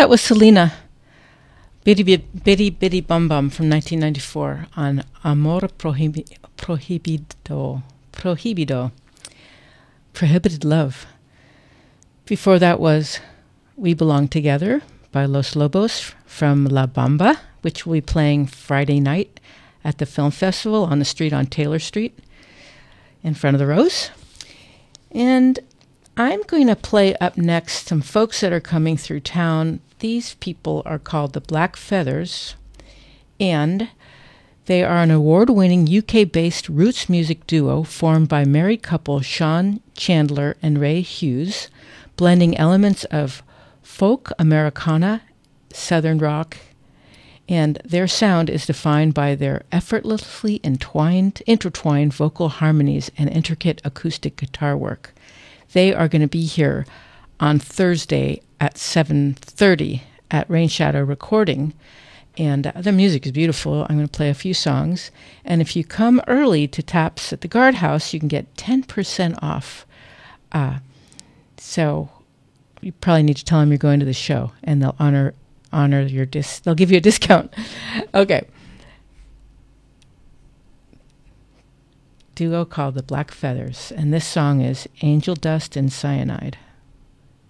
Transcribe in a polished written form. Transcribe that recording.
that was Selena, Bitty Bitty Bum Bum from 1994 on Amor Prohibited Love. Before that was We Belong Together by Los Lobos from La Bamba, which will be playing Friday night at the film festival on the street on Taylor Street in front of the Rose. And I'm going to play up next some folks that are coming through town. These people are called the Black Feathers, and they are an award-winning UK-based roots music duo formed by married couple Sean Chandler and Ray Hughes, blending elements of folk, Americana, Southern rock, and their sound is defined by their effortlessly intertwined vocal harmonies and intricate acoustic guitar work. They are going to be here on Thursday at 7:30 at Rain Shadow Recording, and the music is beautiful. I'm going to play a few songs, and if you come early to Taps at the Guardhouse, you can get 10% off. So you probably need to tell them you're going to the show, and they'll honor your they'll give you a discount. Okay. Duo called the Black Feathers, and this song is Angel Dust and Cyanide.